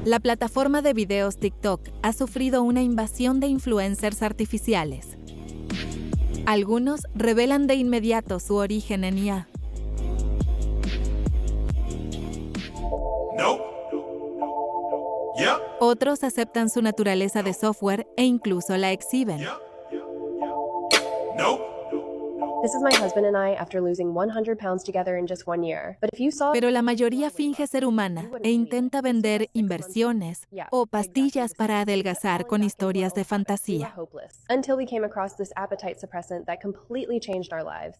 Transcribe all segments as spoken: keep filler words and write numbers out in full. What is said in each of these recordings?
La plataforma de videos TikTok ha sufrido una invasión de influencers artificiales. Algunos revelan de inmediato su origen en I A. No. Yeah. Otros aceptan su naturaleza de software e incluso la exhiben. Yeah. No. This is my husband and I after losing one hundred pounds together in just one year. But if you saw Pero la mayoría finge ser humana e intenta vender inversiones o pastillas para adelgazar con historias de fantasía. Until we came across this appetite suppressant that completely changed our lives.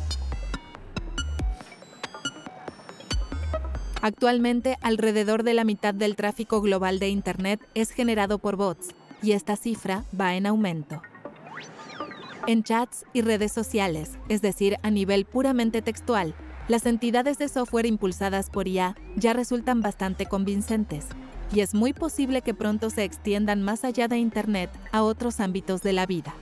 Actualmente, alrededor de la mitad del tráfico global de Internet es generado por bots, y esta cifra va en aumento. En chats y redes sociales, es decir, a nivel puramente textual, las entidades de software impulsadas por I A ya resultan bastante convincentes, y es muy posible que pronto se extiendan más allá de Internet a otros ámbitos de la vida.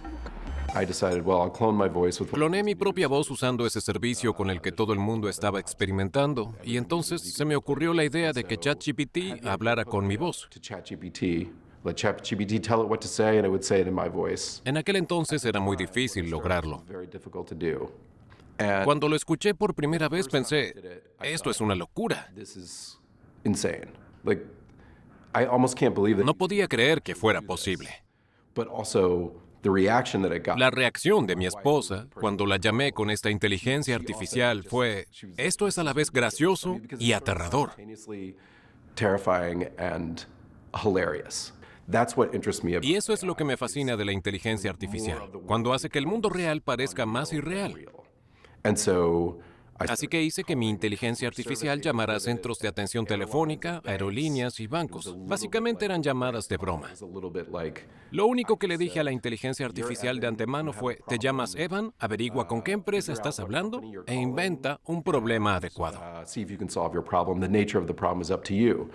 Cloné mi propia voz usando ese servicio con el que todo el mundo estaba experimentando, y entonces se me ocurrió la idea de que ChatGPT hablara con mi voz. Let ChatGPT tell it what to say and it would say it in my voice. En aquel entonces era muy difícil lograrlo. Very difficult to do. And Cuando lo escuché por primera vez pensé, esto es una locura. this is insane. Like I almost can't believe that. No podía creer que fuera posible. But also the reaction that I got. La reacción de mi esposa cuando la llamé con esta inteligencia artificial fue, esto es a la vez gracioso y aterrador. Simultaneously terrifying and hilarious. That's what interests me about Y eso es lo que me fascina de la inteligencia artificial, cuando hace que el mundo real parezca más irreal. And so I Así que hice que mi inteligencia artificial llamara a centros de atención telefónica, aerolíneas y bancos. Básicamente eran llamadas de broma. was a little bit like Lo único que le dije a la inteligencia artificial de antemano fue, te llamas Evan, averigua con qué empresa estás hablando e inventa un problema adecuado. uh, see if you can solve your problem. The nature of the problem is up to you.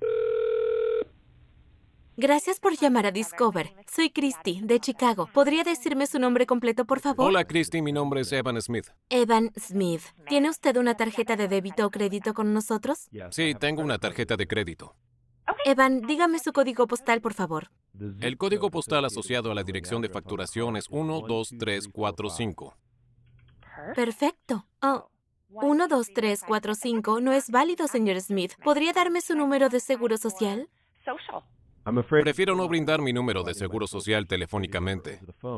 Gracias por llamar a Discover. Soy Christy, de Chicago. ¿Podría decirme su nombre completo, por favor? Hola, Christy, mi nombre es Evan Smith. Evan Smith. ¿Tiene usted una tarjeta de débito o crédito con nosotros? Sí, tengo una tarjeta de crédito. Evan, dígame su código postal, por favor. El código postal asociado a la dirección de facturación es uno dos tres cuatro cinco. Perfecto. Oh, uno, dos, tres, cuatro, cinco no es válido, señor Smith. ¿Podría darme su número de seguro social? Prefiero no brindar mi número de seguro social telefónicamente.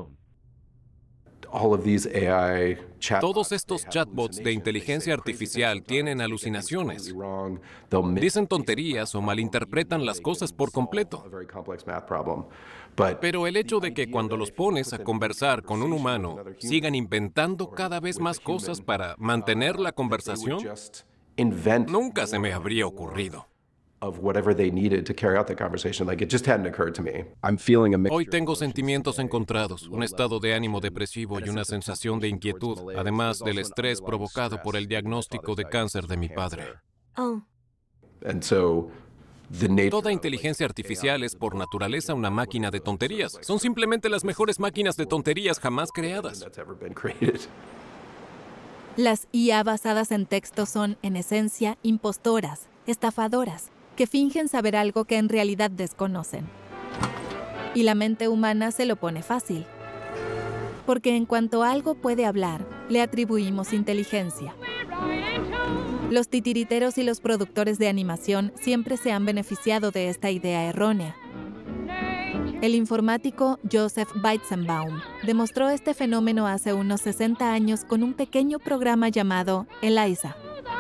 All of these A I chat Todos estos chatbots de inteligencia artificial tienen alucinaciones. wrong. They'll miss Dicen tonterías o malinterpretan las cosas por completo. a very complex math problem. But Pero el hecho de que cuando los pones a conversar con un humano, sigan inventando cada vez más cosas para mantener la conversación, just invent nunca se me habría ocurrido. of whatever they needed to carry out the conversation. Like it just hadn't occurred to me. I'm feeling a mix. Hoy tengo sentimientos encontrados, un estado de ánimo depresivo y una sensación de inquietud, además del estrés provocado por el diagnóstico de cáncer de mi padre. Oh, And so the nature Toda inteligencia artificial es por naturaleza una máquina de tonterías. Son simplemente las mejores máquinas de tonterías jamás creadas. that's ever been created. Las I A basadas en texto son, en esencia, impostoras, estafadoras, que fingen saber algo que en realidad desconocen. Y la mente humana se lo pone fácil. Porque en cuanto algo puede hablar, le atribuimos inteligencia. Los titiriteros y los productores de animación siempre se han beneficiado de esta idea errónea. El informático Joseph Weizenbaum demostró este fenómeno hace unos sesenta años con un pequeño programa llamado Eliza.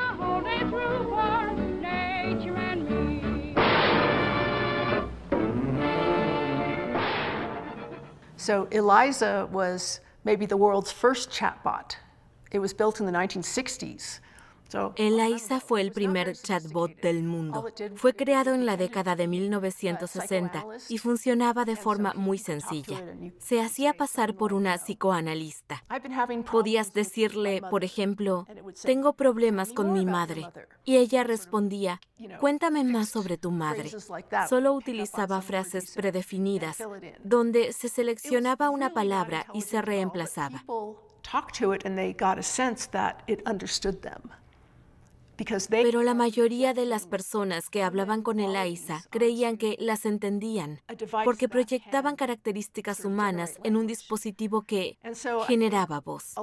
So Eliza was maybe the world's first chatbot. It was built in the nineteen sixties. So Eliza fue el primer chatbot del mundo. Fue creado en la década de mil novecientos sesenta y funcionaba de forma muy sencilla. Se hacía pasar por una psicoanalista. I've been having Podías problems with decirle, my por mother, ejemplo, and it would say, tengo problemas "Tell me con more mi about madre. your mother." Y ella respondía, cuéntame más sobre tu madre. Phrases like that Solo would pick up on utilizaba some word you frases said predefinidas, and fill it in. donde se It was seleccionaba una really not palabra y se intelligent at all, but reemplazaba. people talked to it and they got a sense that it understood them. Pero la mayoría de las personas que hablaban con Eliza creían que las entendían, porque proyectaban características humanas en un dispositivo que generaba voz.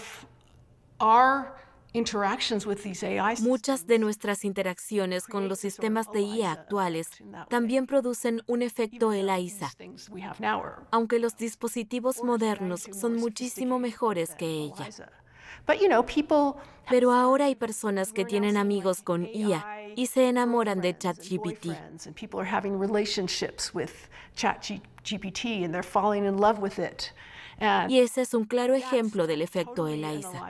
Muchas de nuestras interacciones con los sistemas de I A actuales también producen un efecto Eliza, aunque los dispositivos modernos son muchísimo mejores que ella. Pero ahora hay personas que tienen amigos con I A y se enamoran de ChatGPT. Y ese es un claro ejemplo del efecto Eliza.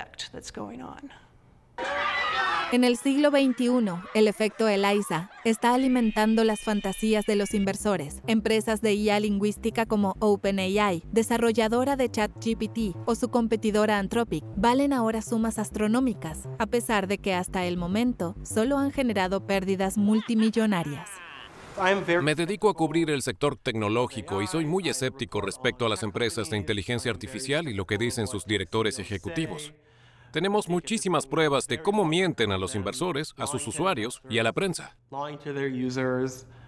En el siglo veintiuno, el efecto Eliza está alimentando las fantasías de los inversores. Empresas de I A lingüística como OpenAI, desarrolladora de ChatGPT, o su competidora Anthropic, valen ahora sumas astronómicas, a pesar de que hasta el momento solo han generado pérdidas multimillonarias. Me dedico a cubrir el sector tecnológico y soy muy escéptico respecto a las empresas de inteligencia artificial y lo que dicen sus directores ejecutivos. Tenemos muchísimas pruebas de cómo mienten a los inversores, a sus usuarios y a la prensa.